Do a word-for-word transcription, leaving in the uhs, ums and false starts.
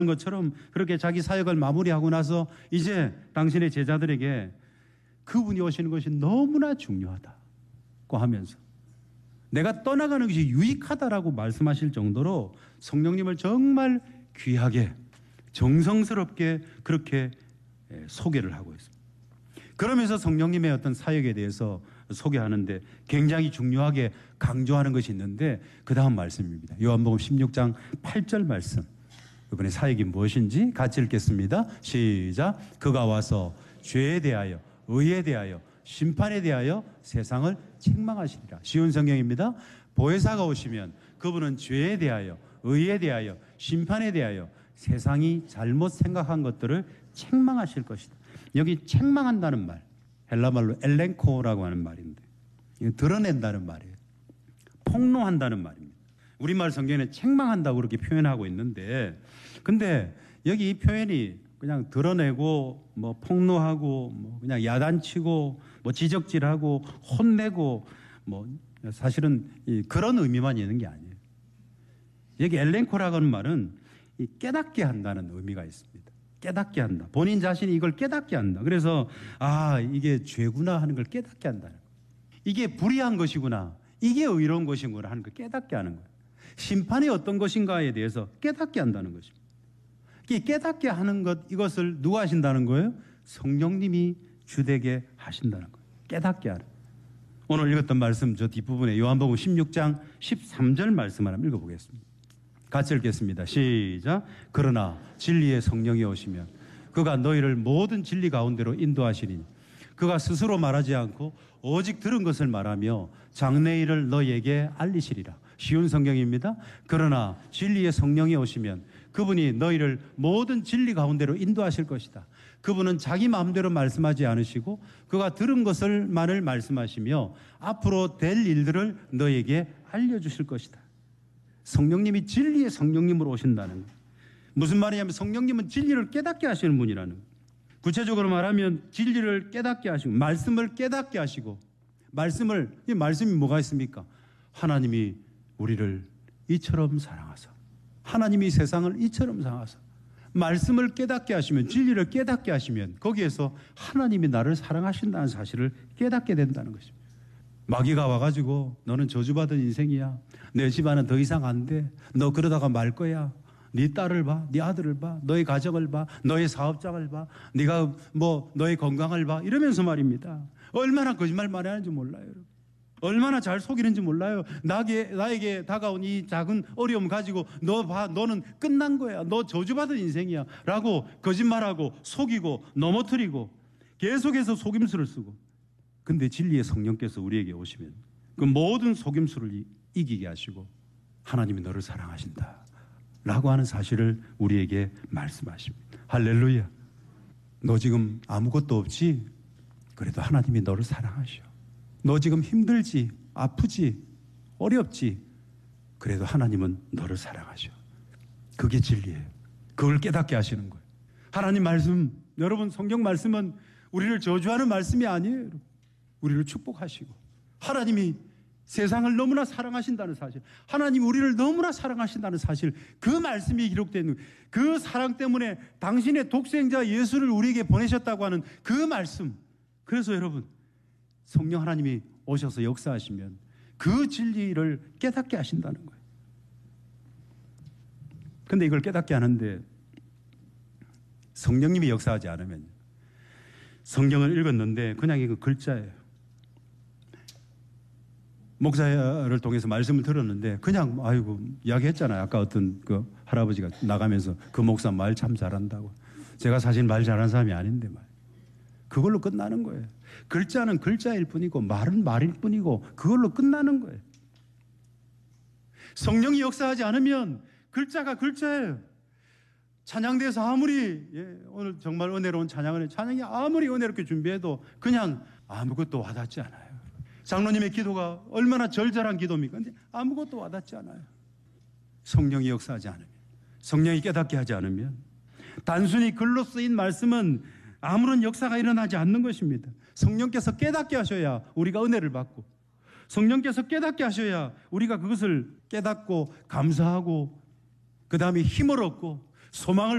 것처럼 그렇게 자기 사역을 마무리하고 나서 이제 당신의 제자들에게 그분이 오시는 것이 너무나 중요하다고 하면서 내가 떠나가는 것이 유익하다라고 말씀하실 정도로 성령님을 정말 귀하게 정성스럽게 그렇게 소개를 하고 있습니다. 그러면서 성령님의 어떤 사역에 대해서 소개하는데 굉장히 중요하게 강조하는 것이 있는데 그 다음 말씀입니다. 요한복음 십육 장 팔 절 말씀. 이번에 사역이 무엇인지 같이 읽겠습니다. 시작. 그가 와서 죄에 대하여 의에 대하여 심판에 대하여 세상을 책망하시리라. 쉬운 성경입니다. 보혜사가 오시면 그분은 죄에 대하여 의에 대하여 심판에 대하여 세상이 잘못 생각한 것들을 책망하실 것이다. 여기 책망한다는 말, 헬라말로 엘렌코라고 하는 말인데 드러낸다는 말이에요. 폭로한다는 말입니다. 우리말 성경에는 책망한다고 그렇게 표현하고 있는데 근데 여기 이 표현이 그냥 드러내고 뭐 폭로하고 뭐 그냥 야단치고 뭐 지적질하고 혼내고 뭐 사실은 이 그런 의미만 있는 게 아니에요. 여기 엘렌코라고 하는 말은 이 깨닫게 한다는 의미가 있습니다. 깨닫게 한다. 본인 자신이 이걸 깨닫게 한다. 그래서 아 이게 죄구나 하는 걸 깨닫게 한다는 거예요. 이게 불의한 것이구나. 이게 의로운 것이구나 하는 걸 깨닫게 하는 거예요. 심판이 어떤 것인가에 대해서 깨닫게 한다는 것입니다. 이 깨닫게 하는 것 이것을 누가 하신다는 거예요? 성령님이 주되게 하신다는 거예요. 깨닫게 하는. 오늘 읽었던 말씀 저 뒷부분에 요한복음 십육 장 십삼 절 말씀을 한번 읽어보겠습니다. 같이 읽겠습니다. 시작. 그러나 진리의 성령이 오시면 그가 너희를 모든 진리 가운데로 인도하시리니 그가 스스로 말하지 않고 오직 들은 것을 말하며 장래일을 너희에게 알리시리라. 쉬운 성경입니다. 그러나 진리의 성령이 오시면 그분이 너희를 모든 진리 가운데로 인도하실 것이다. 그분은 자기 마음대로 말씀하지 않으시고 그가 들은 것을만을 말씀하시며 앞으로 될 일들을 너희에게 알려주실 것이다. 성령님이 진리의 성령님으로 오신다는 거예요. 무슨 말이냐면 성령님은 진리를 깨닫게 하시는 분이라는 거예요. 구체적으로 말하면 진리를 깨닫게 하시고 말씀을 깨닫게 하시고 말씀을 이 말씀이 뭐가 있습니까? 하나님이 우리를 이처럼 사랑하사 하나님이 세상을 이처럼 사랑하사 말씀을 깨닫게 하시면 진리를 깨닫게 하시면 거기에서 하나님이 나를 사랑하신다는 사실을 깨닫게 된다는 것입니다. 마귀가 와가지고 너는 저주받은 인생이야. 내 집안은 더 이상 안 돼. 너 그러다가 말 거야. 네 딸을 봐. 네 아들을 봐. 너의 가정을 봐. 너의 사업장을 봐. 네가 뭐 너의 건강을 봐. 이러면서 말입니다. 얼마나 거짓말 많이 하는지 몰라요. 여러분. 얼마나 잘 속이는지 몰라요. 나에게, 나에게 다가온 이 작은 어려움 가지고 너 봐. 너는 끝난 거야. 너 저주받은 인생이야. 라고 거짓말하고 속이고 넘어뜨리고 계속해서 속임수를 쓰고 근데 진리의 성령께서 우리에게 오시면 그 모든 속임수를 이기게 하시고 하나님이 너를 사랑하신다 라고 하는 사실을 우리에게 말씀하십니다. 할렐루야. 너 지금 아무것도 없지? 그래도 하나님이 너를 사랑하셔. 너 지금 힘들지? 아프지? 어렵지? 그래도 하나님은 너를 사랑하셔. 그게 진리예요. 그걸 깨닫게 하시는 거예요. 하나님 말씀, 여러분 성경 말씀은 우리를 저주하는 말씀이 아니에요. 여러분. 우리를 축복하시고 하나님이 세상을 너무나 사랑하신다는 사실, 하나님 우리를 너무나 사랑하신다는 사실, 그 말씀이 기록된 그 사랑 때문에 당신의 독생자 예수를 우리에게 보내셨다고 하는 그 말씀. 그래서 여러분 성령 하나님이 오셔서 역사하시면 그 진리를 깨닫게 하신다는 거예요. 그런데 이걸 깨닫게 하는데 성령님이 역사하지 않으면 성경을 읽었는데 그냥 이거 글자예요. 목사를 통해서 말씀을 들었는데 그냥 아이고 이야기했잖아요. 아까 어떤 그 할아버지가 나가면서 그 목사 말 참 잘한다고. 제가 사실 말 잘하는 사람이 아닌데 말. 그걸로 끝나는 거예요. 글자는 글자일 뿐이고 말은 말일 뿐이고 그걸로 끝나는 거예요. 성령이 역사하지 않으면 글자가 글자예요. 찬양대에서 아무리 예, 오늘 정말 은혜로운 찬양을 찬양이 아무리 은혜롭게 준비해도 그냥 아무것도 와닿지 않아요. 장로님의 기도가 얼마나 절절한 기도입니까? 근데 아무것도 와닿지 않아요. 성령이 역사하지 않으면, 성령이 깨닫게 하지 않으면 단순히 글로 쓰인 말씀은 아무런 역사가 일어나지 않는 것입니다. 성령께서 깨닫게 하셔야 우리가 은혜를 받고 성령께서 깨닫게 하셔야 우리가 그것을 깨닫고 감사하고 그 다음에 힘을 얻고 소망을